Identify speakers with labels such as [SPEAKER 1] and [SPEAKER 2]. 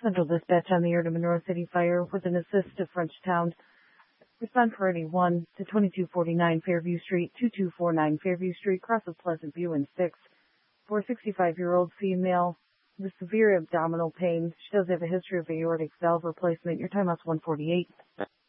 [SPEAKER 1] Central Dispatch on the air to Monroe City Fire with an assist to Frenchtown. Respond priority 1 to 2249 Fairview Street, 2249 Fairview Street, cross of Pleasant View and 6. For a 65-year-old female with severe abdominal pain, she does have a history of aortic valve replacement. Your timeout's 1:48.